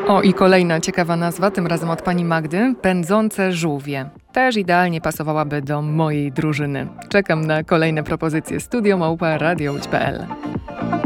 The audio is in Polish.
O, i kolejna ciekawa nazwa, tym razem od pani Magdy. Pędzące żółwie. Też idealnie pasowałaby do mojej drużyny. Czekam na kolejne propozycje. Studio@radiołódź.pl